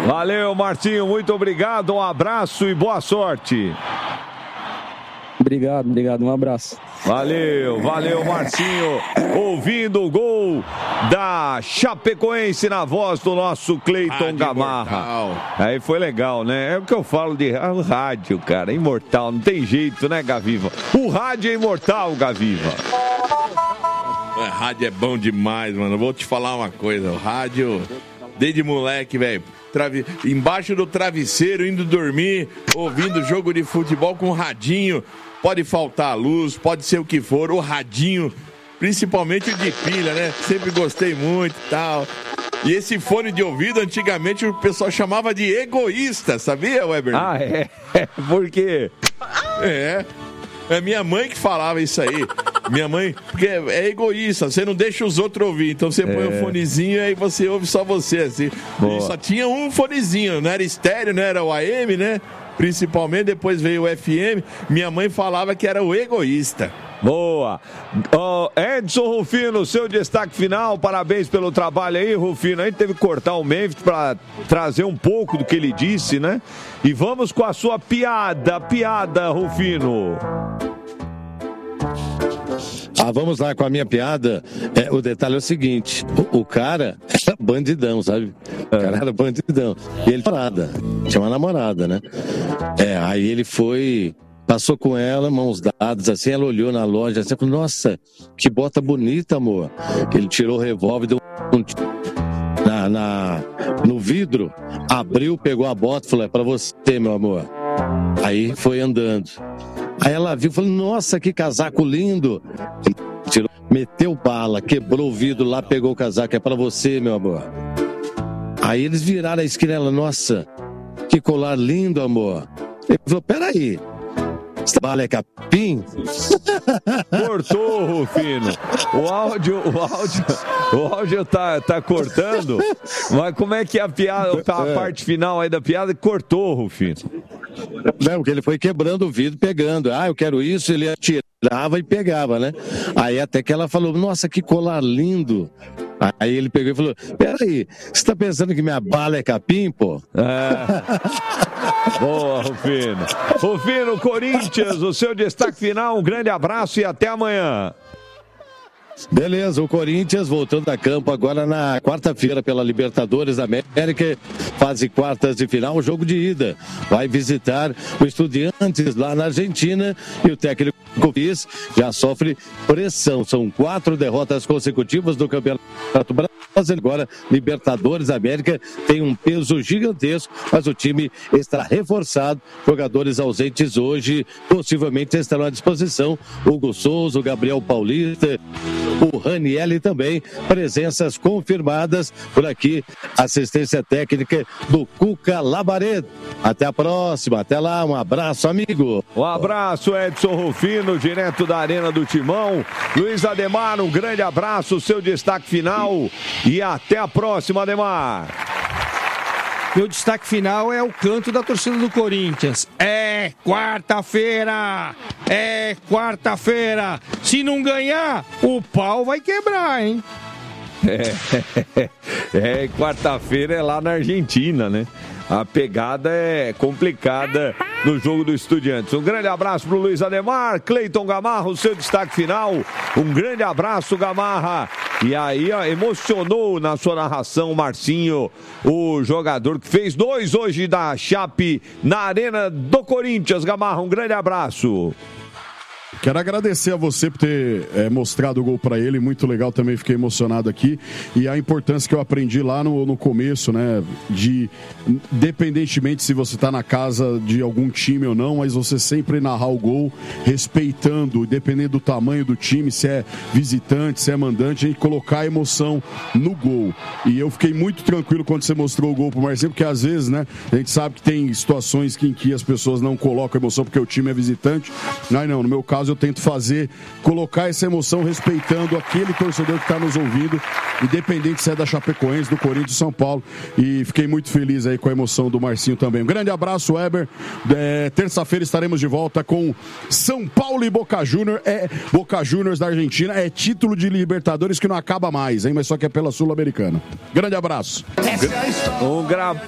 Valeu, Marcinho, muito obrigado, um abraço e boa sorte. Obrigado, um abraço. Valeu, Marcinho, ouvindo o gol da Chapecoense na voz do nosso Cleiton Gamarra. Imortal. Aí foi legal, né? É o que eu falo de rádio, cara, imortal, não tem jeito, né, Gaviva? O rádio é imortal, Gaviva. Rádio é bom demais, mano, vou te falar uma coisa, o rádio, desde moleque, velho, embaixo do travesseiro, indo dormir, ouvindo jogo de futebol com radinho. Pode faltar a luz, pode ser o que for, o radinho, principalmente o de pilha, né? Sempre gostei muito e tal. E esse fone de ouvido, antigamente o pessoal chamava de egoísta, sabia, Weber? Ah, é? Por quê? É minha mãe que falava isso aí. Minha mãe, porque é egoísta, você não deixa os outros ouvir, então você põe um fonezinho e aí você ouve só você, assim. E só tinha um fonezinho, não era estéreo, não era o AM, né? Principalmente, depois veio o FM, minha mãe falava que era o egoísta. Boa. Edson Rufino, seu destaque final, parabéns pelo trabalho aí, Rufino. A gente teve que cortar o Memphis para trazer um pouco do que ele disse, né? E vamos com a sua piada, Rufino. Vamos lá com a minha piada. O detalhe é o seguinte: o cara era bandidão, sabe? O cara era bandidão. E ele tinha uma namorada, né? Aí ele passou com ela, mãos dadas, assim, ela olhou na loja, assim, falou, nossa, que bota bonita, amor. Ele tirou o revólver, deu no vidro, abriu, pegou a bota, falou, é pra você, meu amor. Aí foi andando. Aí ela viu e falou, nossa, que casaco lindo. Tirou, meteu bala, quebrou o vidro lá, pegou o casaco, é pra você, meu amor. Aí eles viraram a esquina, ela, nossa, que colar lindo, amor. Ele falou, peraí, essa bala é capim? Cortou, Rufino. O áudio tá cortando, mas como é que é a piada, a parte final aí da piada cortou, Rufino? Não, porque ele foi quebrando o vidro, pegando. Eu quero isso, ele tirava e pegava, né? Aí até que ela falou, nossa, que colar lindo. Aí ele pegou e falou, peraí, você tá pensando que minha bala é capim, pô? Boa, Rufino. Rufino, Corinthians, o seu destaque final, um grande abraço e até amanhã. Beleza, o Corinthians voltando a campo agora na quarta-feira pela Libertadores da América, fase quartas de final, jogo de ida. Vai visitar o Estudiantes lá na Argentina e o técnico Viz já sofre pressão. São 4 derrotas consecutivas do Campeonato Brasileiro. Agora, Libertadores da América tem um peso gigantesco, mas o time está reforçado. Jogadores ausentes hoje possivelmente estarão à disposição. Hugo Souza, o Gabriel Paulista, o Ranielli também, presenças confirmadas por aqui, assistência técnica do Cuca Labaredo. Até a próxima, até lá, um abraço, amigo. Um abraço, Edson Rufino, direto da Arena do Timão. Luiz Ademar, um grande abraço, seu destaque final e até a próxima, Ademar. Meu destaque final é o canto da torcida do Corinthians. É quarta-feira! É quarta-feira! Se não ganhar, o pau vai quebrar, hein? Quarta-feira é lá na Argentina, né? A pegada é complicada no jogo do Estudiantes. Um grande abraço pro Luiz Ademar, Cleiton Gamarra, o seu destaque final. Um grande abraço, Gamarra. E aí, emocionou na sua narração, Marcinho, o jogador que fez 2 hoje da Chape na Arena do Corinthians. Gamarra, um grande abraço. Quero agradecer a você por ter mostrado o gol para ele, muito legal também, fiquei emocionado aqui, e a importância que eu aprendi lá no começo, né, de, independentemente se você tá na casa de algum time ou não, mas você sempre narrar o gol, respeitando, dependendo do tamanho do time, se é visitante, se é mandante, a gente colocar a emoção no gol, e eu fiquei muito tranquilo quando você mostrou o gol pro Marcelo, porque às vezes, né, a gente sabe que tem situações em que as pessoas não colocam emoção porque o time é visitante, não, no meu caso eu tento colocar essa emoção respeitando aquele torcedor que está nos ouvindo, independente se é da Chapecoense, do Corinthians, do São Paulo, e fiquei muito feliz aí com a emoção do Marcinho também. Um grande abraço, Weber. Terça-feira estaremos de volta com São Paulo e Boca Juniors, Boca Juniors da Argentina, é título de Libertadores que não acaba mais, hein, mas só que é pela Sul-Americana. Grande abraço.